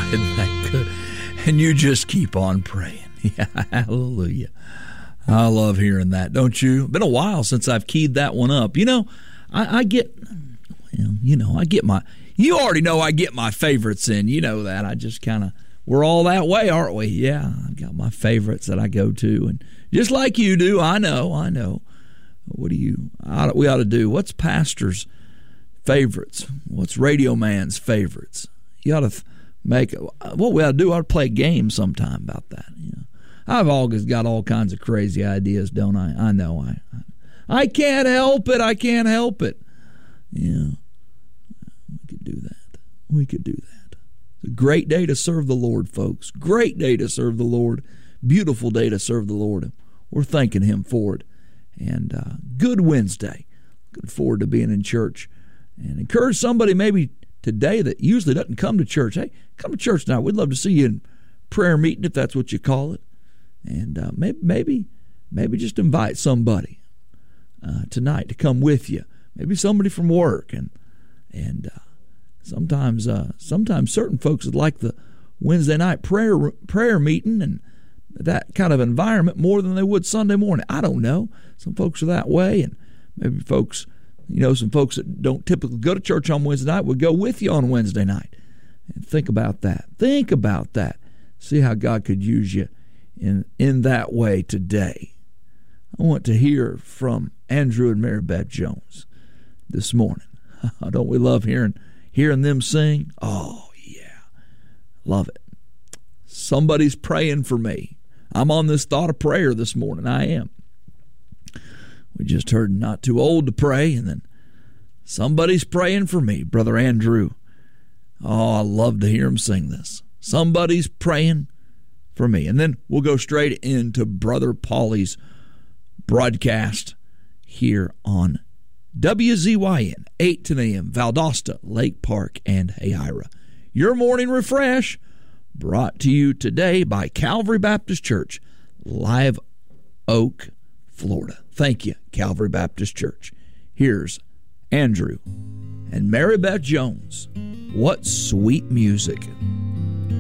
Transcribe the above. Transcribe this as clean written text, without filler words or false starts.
isn't that good? And you just keep on praying. Yeah, hallelujah. I love hearing that, don't you? Been a while since I've keyed that one up. I get my, you already know I get my favorites in. You know that. I just kind of, we're all that way, aren't we? Yeah, I got my favorites that I go to. And just like you do, I know. What do we ought to do? What's Pastor's favorites? What's Radio Man's favorites? You ought to what we ought to do, I ought to play a game sometime about that. I've always got all kinds of crazy ideas, don't I? I know. I can't help it. Yeah. We could do that. It's a great day to serve the Lord, folks. Great day to serve the Lord. Beautiful day to serve the Lord. We're thanking Him for it. And good Wednesday. Looking forward to being in church. And encourage somebody maybe today that usually doesn't come to church. Hey, come to church now. We'd love to see you in prayer meeting, if that's what you call it. And maybe just invite somebody tonight to come with you. Maybe somebody from work. And sometimes certain folks would like the Wednesday night prayer meeting and that kind of environment more than they would Sunday morning. I don't know. Some folks are that way, and maybe folks, some folks that don't typically go to church on Wednesday night would go with you on Wednesday night. And think about that. See how God could use you in that way today. I want to hear from Andrew and Mary Beth Jones this morning. Don't we love hearing them sing? Oh, yeah. Love it. Somebody's praying for me. I'm on this thought of prayer this morning. I am. We just heard Not Too Old to Pray, and then somebody's praying for me, Brother Andrew. Oh, I love to hear him sing this. Somebody's praying for me. And then we'll go straight into Brother Paulie's broadcast here on WZYN, 8 to 10 a.m., Valdosta, Lake Park, and Hayira. Your morning refresh brought to you today by Calvary Baptist Church, Live Oak, Florida. Thank you, Calvary Baptist Church. Here's Andrew and Mary Beth Jones. What sweet music.